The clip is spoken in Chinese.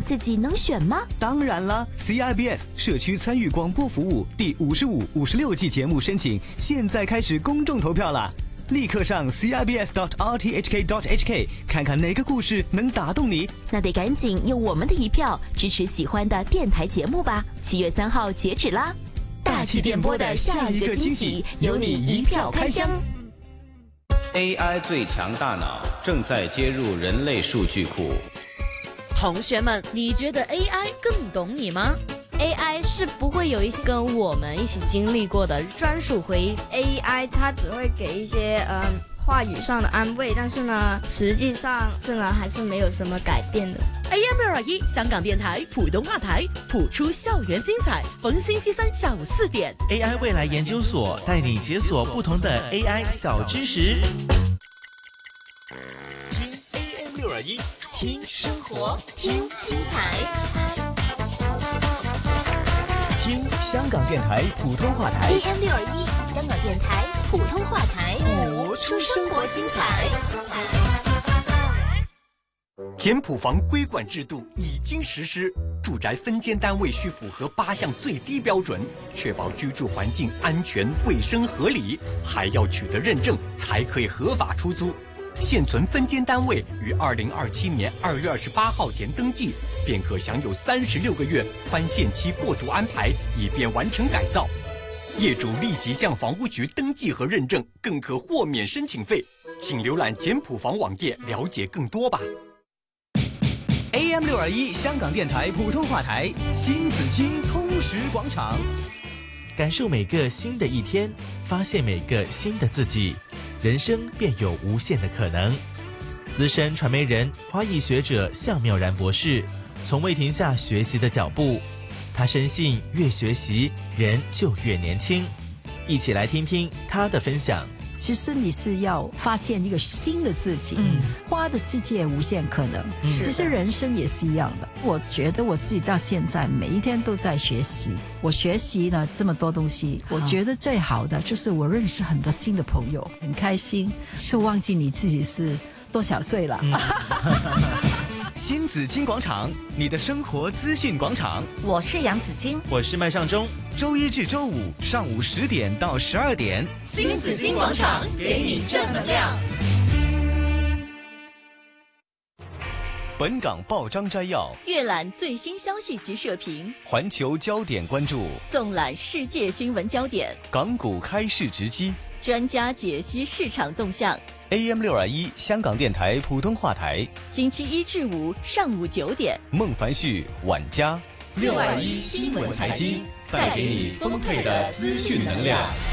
自己能选吗？ 当然了 ，CIBS 社区参与广播服务第55、56季节目申请现在开始公众投票了。立刻上 cibs.rthk.hk 看看哪个故事能打动你。 那得赶紧用我们的一票支持喜欢的电台节目吧。7月3号截止啦！大气电波的下一个惊喜，由你一票开箱。 AI 最强大脑正在接入人类数据库。 同学们，你觉得 AI 更懂你吗 ？AI 是不会有一些跟我们一起经历过的专属回忆。 AI 它只会给一些话语上的安慰，但是呢，实际上还是没有什么改变的。 AM621香港电台普通话台，谱出校园精彩。逢星期三下午4点 ，AI 未来研究所带你解锁不同的 AI 小知识。 听 AM621， 听生活，听精彩。 听香港电台普通话台 AM621香港电台普通话台， 活出生活精彩。 简谱房规管制度已经实施，住宅分间单位需符合8项最低标准，确保居住环境安全、卫生、合理，还要取得认证才可以合法出租。现存分间单位于2027年2月28号前登记，便可享有36个月宽限期过渡安排，以便完成改造。业主立即向房屋局登记和认证，更可豁免申请费。请浏览简谱房网页了解更多吧。 AM621香港电台普通话台，新紫荆通识广场， 感受每个新的一天，发现每个新的自己，人生便有无限的可能。资深传媒人、花艺学者向妙然博士，从未停下学习的脚步。他深信，越学习，人就越年轻。一起来听听他的分享。 其实你是要发现一个新的自己，花的世界无限可能。其实人生也是一样的。我觉得我自己到现在每一天都在学习。我学习了这么多东西，我觉得最好的就是我认识很多新的朋友，很开心，就忘记你自己是多少岁了。 新紫荆广场，你的生活资讯广场。 我是杨紫荆， 我是麦尚中。 周一至周五上午10点到12点， 新紫荆广场给你正能量。 本港报章摘要， 阅览最新消息及社评， 环球焦点关注， 纵览世界新闻焦点， 港股开市直击， 专家解析市场动向。 AM621香港电台普通话台， 星期1至5上午9点， 孟凡旭、晚嘉 621新闻财经，带给你丰沛的资讯能量。